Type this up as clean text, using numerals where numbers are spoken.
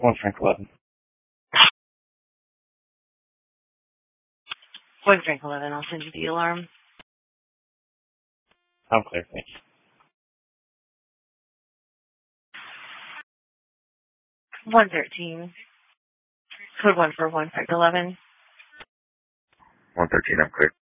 One Frank 11. One Frank 11, I'll send you the alarm. I'm clear, thanks. 113. Code 1 for 1 Frank 11. 113, I'm clear.